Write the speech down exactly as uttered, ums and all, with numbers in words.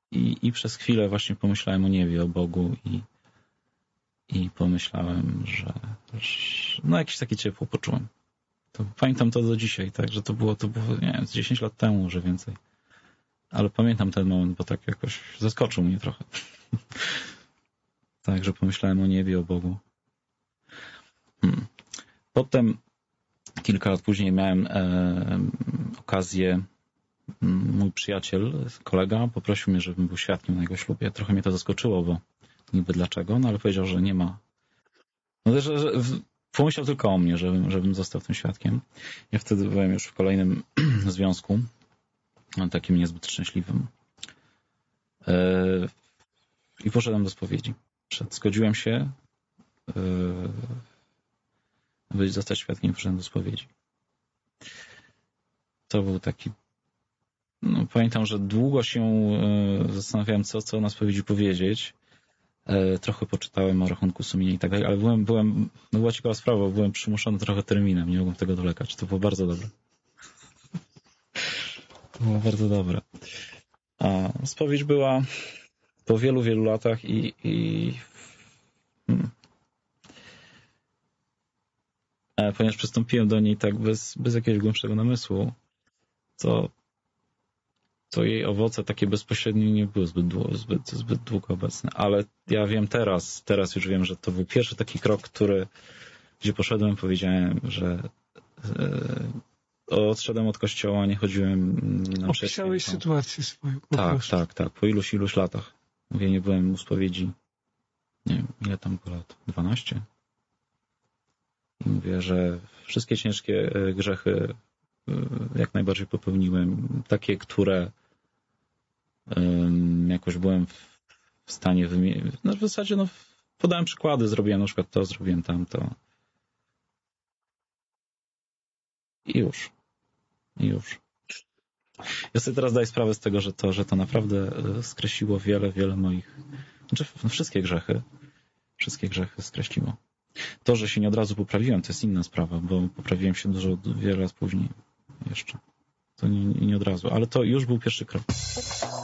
i, i przez chwilę właśnie pomyślałem o niebie, o Bogu i, i pomyślałem, że, że no jakieś takie ciepło poczułem. To pamiętam to do dzisiaj, tak, że to było, to było, nie wiem, z dziesięć lat temu, może więcej. Ale pamiętam ten moment, bo tak jakoś zaskoczył mnie trochę. Tak, że pomyślałem o niebie, o Bogu. Hmm. Potem, kilka lat później miałem e, okazję, mój przyjaciel, kolega poprosił mnie, żebym był świadkiem na jego ślubie. Trochę mnie to zaskoczyło, bo niby dlaczego, no ale powiedział, że nie ma. No, że, że pomyślał tylko o mnie, żebym, żebym został tym świadkiem. Ja wtedy byłem już w kolejnym związku, takim niezbyt szczęśliwym. I poszedłem do spowiedzi. Zgodziłem się, by zostać świadkiem, poszedłem do spowiedzi. To był taki... No, pamiętam, że długo się zastanawiałem, co, co na spowiedzi powiedzieć. Trochę poczytałem o rachunku sumienia i tak dalej, ale byłem, byłem, no była ciekawa sprawa, byłem przymuszony trochę terminem, nie mogłem tego dolekać. To było bardzo dobre. To było bardzo dobre. A spowiedź była po wielu, wielu latach i, i hmm. ponieważ przystąpiłem do niej tak bez, bez jakiegoś głębszego namysłu, to, to jej owoce takie bezpośrednie nie były zbyt, zbyt, zbyt długo obecne. Ale ja wiem teraz, teraz już wiem, że to był pierwszy taki krok, który, gdzie poszedłem, powiedziałem, że e, odszedłem od kościoła, nie chodziłem na mszę. Opisałeś sytuację swoją. Tak, prostu. tak, tak. Po iluś, iluś latach. Mówię, nie byłem u spowiedzi. Nie wiem, ile tam było lat? dwanaście? I mówię, że wszystkie ciężkie grzechy jak najbardziej popełniłem. Takie, które um, jakoś byłem w stanie wymienić. No w zasadzie no, podałem przykłady. Zrobiłem na przykład to, zrobiłem tamto. I już. I już. Ja sobie teraz daję sprawę z tego, że to, że to naprawdę skreśliło wiele, wiele moich... Znaczy no, wszystkie grzechy. Wszystkie grzechy skreśliło. To, że się nie od razu poprawiłem, to jest inna sprawa, bo poprawiłem się dużo, wiele lat później jeszcze. To nie, nie od razu, ale to już był pierwszy krok.